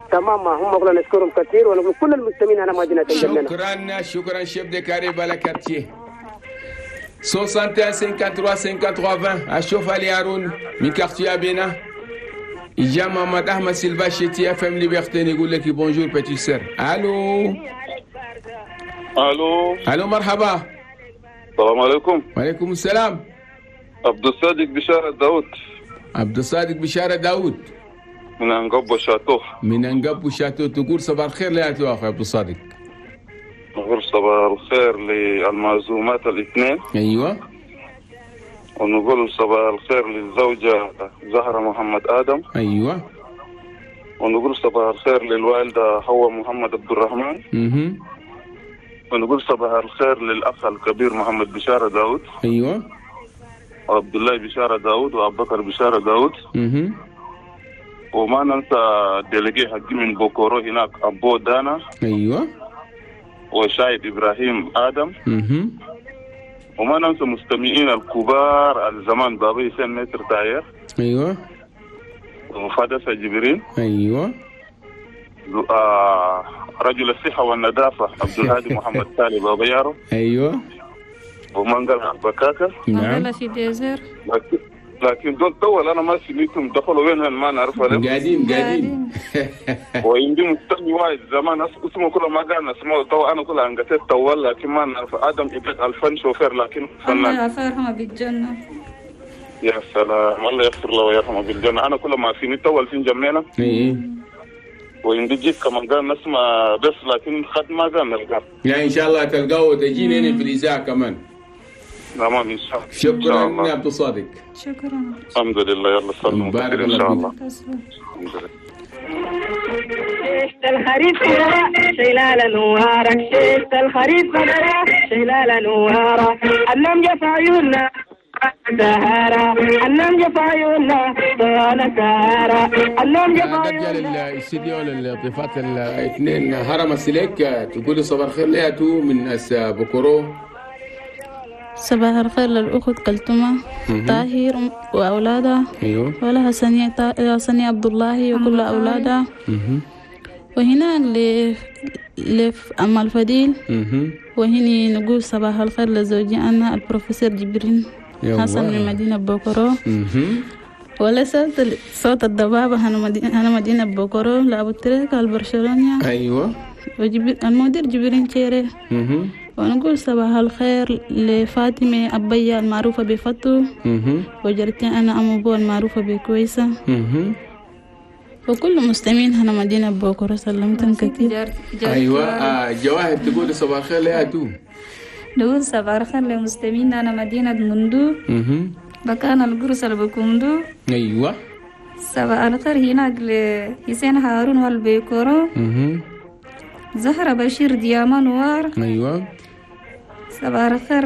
تمام هم أقول نشكرهم كثير ونقول كل المستمعين أنا مدينة الجنة. شكرا شيف دي كاري بالا كارتيه 61 53 53 20 أشوف علي هارون من كارتيه أبينا إجا محمد أحمد سيلفا شتي اف ام ليبرتي يقول لك بونجور بيتي سير. الو مرحبا. السلام عليكم. وعليكم السلام. عبد الصادق بشارة داود. عبد الصادق بشارة داود من أنقب وشاتو. من أنقب وشاتو. تقول صباح الخير يا أخي عبد الصادق. نقول صباح الخير للمعزومات الاثنين. أيوة. ونقول صباح الخير للزوجة زهرة محمد آدم. أيوة. ونقول صباح الخير للوالدة حواء محمد عبد الرحمن. ونقول صباح الخير للأخ الكبير محمد بشارة داود. أيوة. وعبد الله بشارة داود وأبو بكر بشارة داود. وما ننسى ديليجي حقي من بوكورو هناك أبو دانا. أيوة. وشايب إبراهيم آدم. وما ننسى مستمعين الكبار الزمان بابي حسين متر تاير. أيوة. وفادسة جبريل. أيوة. رجل الصحة والنظافة عبد الهادي محمد سالم بابا يارو. أيوة. ومنقل بكاكا. نعم. في ديزر. لكن دول طول أنا ما سميتهم دخلوا وين ما نعرف عليهم. قاعدين. وعندي مستمع واحد زمان اسمه كله ما قاعد نسمعه طول أنا كله أنقطعت طول لكن ما نعرف آدم إبراهيم الفن شوفير لكن فنان. الله يغفرهم بالجنة. يا سلام الله يغفر له ويرحمه بالجنة. أنا كله ما فيني طول في جمعنا. وإن جيت كمان قال نسمع بس لكن خد ما قال نلقاه. يعني إن شاء الله تلقاه وتجيني هنا في الإذاعة كمان. تمام إن شاء الله. شكرا يا عبد الصادق. شكرا. الحمد لله يلا سلموا بارك إن شاء الله. الحمد لله. شيشت الخريف شيلال نوارك شيشت الخريف شيلال نوارك النم جف عيوننا سهارة النم جف عيوننا طوال سهارة النم جف نرجع للاستديو للضيفات الاثنين. هرم السليك تقولي صباح الخير لها تو من ناس بكرو. صباح الخير للأخت كلثومة طاهر وأولادها. أيوه. ولها سنية عبد الله وكل أولادها. وهنا لأم الفضيل. وهني نقول صباح الخير لزوجي أنا البروفيسور جبرين حسن من مدينة بوكورو. ولا صوت الضبابة أنا مدينة بوكورو لأبو تريكة البرشلونيا. أيوه. المدير جبرين شيري. ونقول صباح الخير لفاطمة أبية المعروفة بفتو. وجرتي أنا أم بو المعروفة بكويسة. وكل مستمعين هنا مدينة بوكورو سلمتم كثير. أيوة. جواهر تقول صباح الخير لها تو. نقول صباح الخير لمستمعين أنا مدينة مندو. بكان القرص البكوندو. أيوة. صباح الخير هناك لحسين هارون والبيكورو. زهرة بشير دياما نوار. أيوة. صباح الخير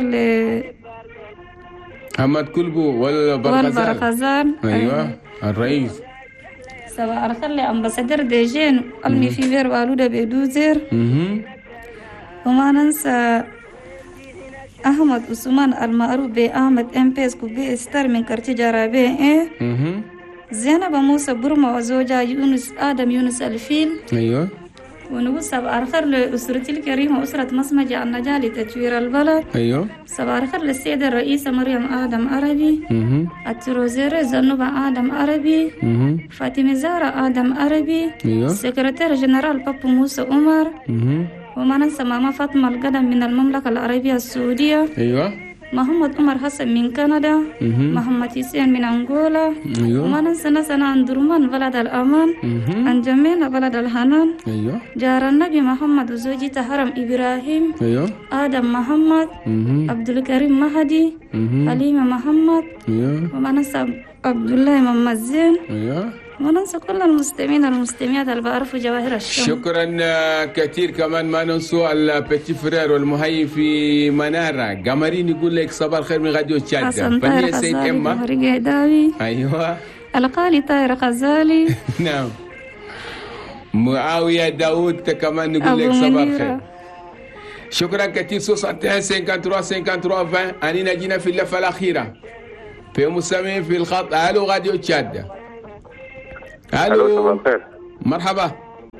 أحمد كلبو والبرخزان. أيوة. الرئيس. صباح الخير لأمباسادر ديجين ألمي في فير والودة بيدوزير. وما ننسى أحمد عثمان المعروف بأحمد MPS كوبي استار من كارتي جرابي. زينب موسى برما وزوجها يونس آدم يونس الفيل. أيوة. ونقول صباح الخير لأسرتي الكريمة أسرة مسمجة النجاة لتطوير البلد. أيوة. صباح الخير للسيدة الرئيسة مريم آدم عربي. التروزير زنوبة آدم عربي. فاطمة زهرة آدم عربي. أيوة. سكرتير جنرال بابو موسى عمر. وما ننسى ماما فاطمة القدم من المملكة العربية السعودية. أيوة. محمد عمر حسن من كندا. محمد حسين من أنغولا. أيوة. وما ننسى نسنا عن درمان بلد الأمان. عن جميلة بلد الحنان. أيوة. جار النبي محمد وزوجي تحرم إبراهيم. أيوة. آدم محمد. عبد الكريم مهدي. حليمة محمد. أيوة. وما ننسى عبد الله محمد زين. أيوة. وننسى كل المستمعين المستمعات اللي بعرفوا جواهر الشام. شكرا كثير. كمان ما ننسوا البيتي فرير والمهيئ في منارة قمرين يقول لك صباح الخير من غاديو تشاد. حسن طاهر غزالي. أيوة. القالي طاهر غزالي. نعم. معاوية داود كمان نقول لك صباح الخير. شكرا كثير. 61 53 53 20 أنينا جينا في اللفة الأخيرة في مستمعين في الخط. ألو غاديو تشاد. الو صباح الخير. مرحبا.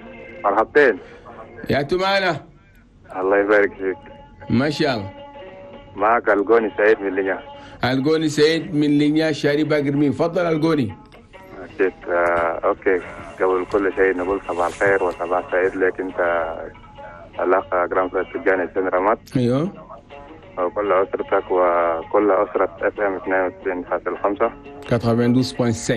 مرحبتين. يا معنا. الله يبارك فيك. ما شاء الله. معك القوني سعيد من لينيا. القوني سعيد من لينيا شاري باقر مين. فضل القوني. اوكي، قبل كل شيء نقول صباح الخير وصباح سعيد لك انت الاخ جرام فريد تجاني سن رمات. ايوه. وكل اسرتك وكل اسره اف ام 92.5 92.5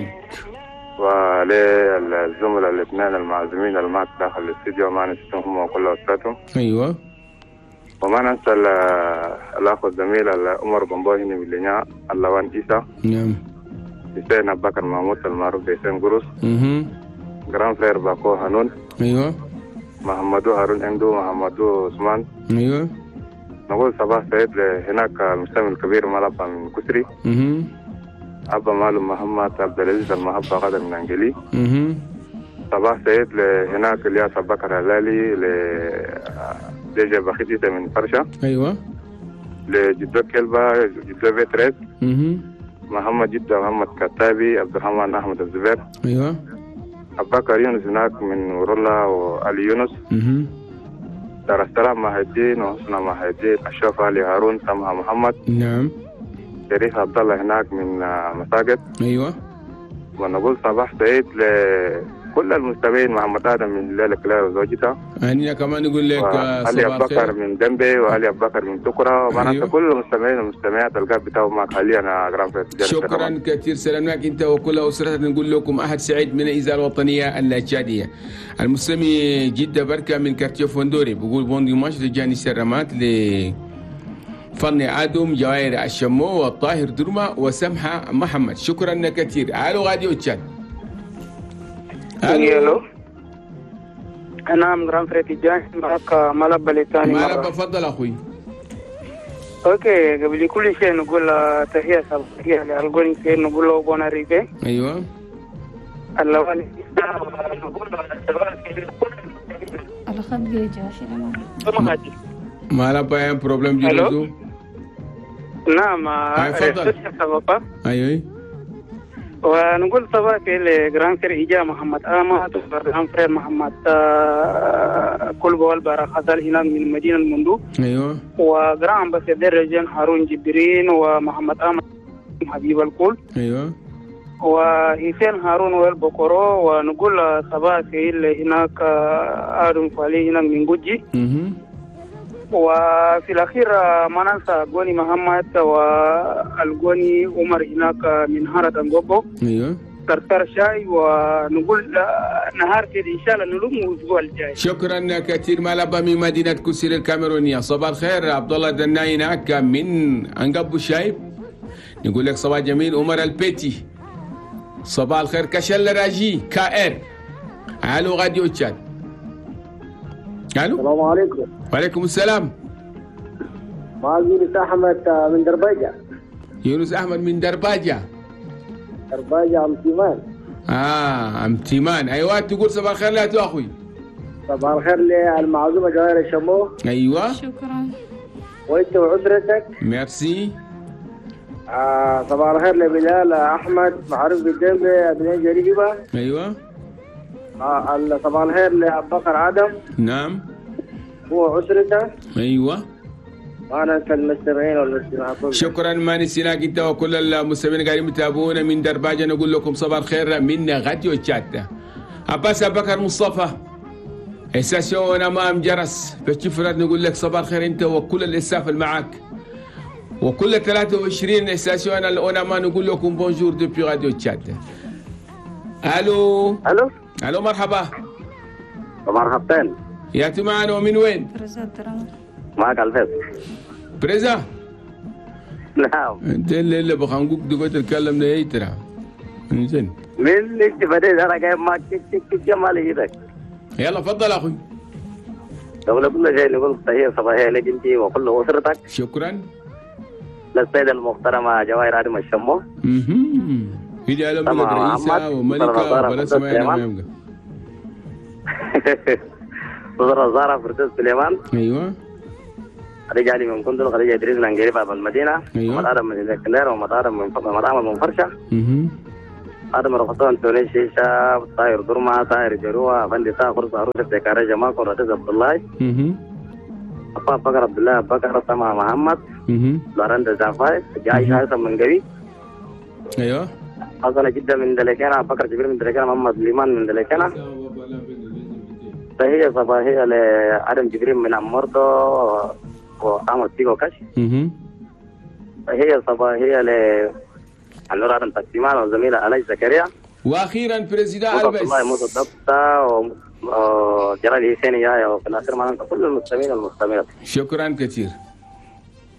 وللزملاء الاثنين المعزومين اللي معك داخل الاستديو ما نسيتهم هم وكل اسرتهم. ايوه. وما ننسى الاخ الزميل عمر بنبوهني من لينيا اللوان عيسى. نعم. حسين ابو بكر محمود المعروف بحسين قروس. جرام فرير باكو هانون. ايوه. محمدو هارون اندو محمدو عثمان. ايوه. نقول صباح سعيد هناك المستمع الكبير ملابا من كسري. أبا معلم محمد عبد العزيز المحبة قدر من أنجلي. صباح سعيد هناك الياس أبو بكر هلالي لجي بخيتي من فرشة. أيوة. لجدو كلبة جدو بيتريس. محمد جدة محمد كتابي عبد الرحمن أحمد الزبير. أيوة. أبو بكر يونس هناك من ورولا وعلي يونس. دار السلام مهدين وحسنا مهدين أشرف علي هارون سمها محمد. نعم. شريف عبد الله هناك من مساجد. ايوه. ونقول صباح سعيد لكل المستمعين. محمد ادم من ليلة كلار وزوجته. هنيا كمان نقول لك علي ابو بكر من دنبي وعلي ابو بكر من تكرة ومعناتها أيوه. كل المستمعين والمستمعات القاب بتاعهم معك حاليا جرام فريد. شكرا كثير، سلامك انت وكل اسرتك. نقول لكم احد سعيد من الاذاعه الوطنيه التشاديه. المستمع جده بركه من كارتيو فندوري بقول بون ديماش تجاني سرمات ل فني آدم جواهر الشمو والطاهر درما وسمحة محمد. شكرا كثير. الو غادي وتشاد. الو. انا جرام فريد جاي معك ملبى لثاني مره. ملبى فضل اخوي. اوكي، قبل كل شيء نقول تحيه صباحيه للقوني سعيد نقول له بون ريبي. ايوه. اللوان الخط بيجي ملبى بروبلم جلوزو. نعم. تفضل. ايوه. ونقول صباح لجران فرير إجا محمد آمات وجران فرير محمد كل بول بارا خزال هناك من مدينة المندوب. ايوه. وجران بسيدر رجان هارون جبرين ومحمد آمات حبيب الكل. ايوه. وحسين هارون والبكرو. ونقول صباح هناك آدم فالي هناك من جوجي. وفي الأخير ما ننسى القوني محمد والقوني عمر هناك من هارة انغوبو. ايوه. ترتر شاي. ونقول نهار كده إن شاء الله نلوم الأسبوع الجاي. شكرا كثير. ملبى من مدينة كسير الكاميرونية. صباح الخير عبد الله الدناي هناك من انغوبو شايب. نقول لك صباح جميل. عمر البيتي صباح الخير. كشل راجي كائر. الو غادي وتشاد. الو. السلام عليكم. وعليكم السلام. معك يونس احمد من درباجة. يونس احمد من درباجة. درباجة ام تيمان. ام تيمان. ايوه. تقول صباح الخير لا تو اخوي. صباح الخير للمعزومة جواهر الشمو. ايوه. شكرا. وانت واسرتك. ميرسي. صباح الخير لبلال احمد معروف بالدنبي ابن جريبة. ايوه. صباح الخير لابو بكر ادم. نعم. هو اسرته. ايوه. وانا المستمعين والمستمعات. شكرا. ما نسيناك انت وكل المستمعين قاعدين يتابعونا من درباجة. نقول لكم صباح الخير من غادي وتشات. عباس ابو بكر مصطفى استاسيون امام جرس بشفرات. نقول لك صباح الخير انت وكل الاستاف اللي معك وكل 23 استاسيون الأونما. نقول لكم بونجور دوبي غادي وتشات. الو. الو. الو مرحبا. مرحبتين. يا معنا ومن وين؟ معك الفيس. بريزا. نعم. انت اللي بخنقوك دقيت تتكلم لي ترى. زين. من اللي تبدي انا جاي معك تك جمال ايدك. يلا فضل اخوي. قبل كل شيء نقول تحية صباحية لك انت وكل اسرتك. شكرا. للسيدة المحترمة جواهر آدم الشمو. هي على بلد رئيسة وملكة وبلا سمعنا ما يبقى. وزارة زارة فردوس سليمان. ايوه. رجالي من كندل خديجة إدريس من قريبة بالمدينة. ايوه. مطار من الكلير ومطار من فرشة. آدم رفضان توني شيشة طاير درما طاير جروة فندي تاخر صاروخ التكارة جماعة قرة عبد الله أبا بكر عبد الله بكر تما محمد لارند زافاي جاي هذا من قبي ايوه حصل جدا من دلكنا بكر جبريل من دلكنا محمد ليمان من دلكنا تهيئة صباحية لآدم جبريل من أمورتو وأحمد تيغو كاش تهيئة صباحية النور آدم تقسيمان وزميلة علي زكريا واخيرا بريزيدان البس الله موسى دبتا وجلال حسين يا وفي الاخر معنا كل المستمعين والمستمعات شكرا كثير